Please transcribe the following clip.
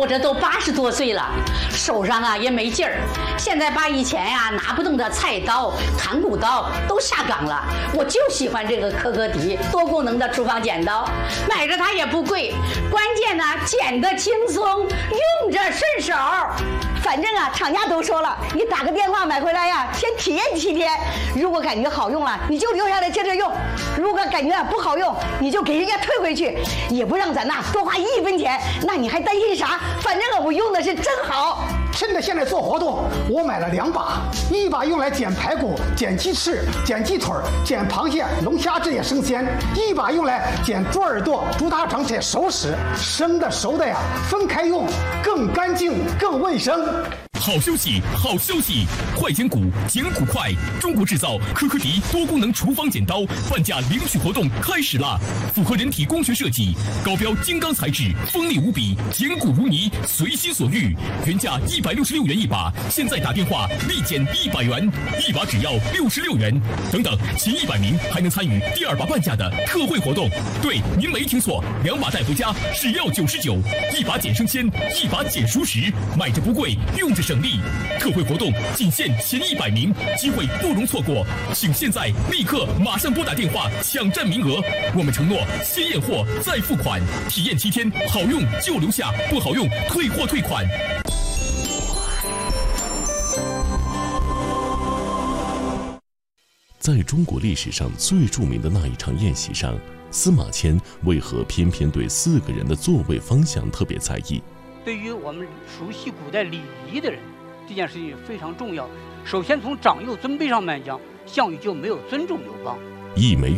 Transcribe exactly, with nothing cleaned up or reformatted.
我这都八十多岁了，手上啊也没劲儿。现在把以前呀、啊、拿不动的菜刀、砍骨刀都下岗了，我就喜欢这个科科迪多功能的厨房剪刀，买着它也不贵，关键呢剪得轻松，用着顺手。 反正啊，厂家都说了，你打个电话买回来呀，先体验七天。如果感觉好用了，你就留下来接着用；如果感觉不好用，你就给人家退回去，也不让咱那多花一分钱。那你还担心啥？反正啊，我用的是真好。 趁着现在做活动，我买了两把，一把用来剪排骨、剪鸡翅、剪鸡腿、剪螃蟹、龙虾这些生鲜；一把用来剪猪耳朵、猪大肠这些熟食。生的熟的呀，分开用，更干净、更卫生。 好消息，好消息！快剪骨，剪骨快！中国制造科科迪多功能厨房剪刀半价领取活动开始啦！符合人体工学设计，高标金刚材质，锋利无比，剪骨如泥，随心所欲。原价一百六十六元一把，现在打电话立减一百元，一把只要六十六元。等等，前一百名还能参与第二把半价的特惠活动。对，您没听错，两把带回家只要九十九，一把剪生鲜，一把剪熟食，买着不贵，用着省力。特惠活动仅限前一百名，机会不容错过，请现在立刻马上拨打电话抢占名额。我们承诺先验货再付款，体验七天，好用就留下，不好用退货退款。 在中国历史上最著名的那一场宴席上，司马迁为何偏偏对四个人的座位方向特别在意？ 对于我们熟悉古代礼仪的人，这件事情非常重要。首先从长幼尊卑上面讲，项羽就没有尊重刘邦。 一枚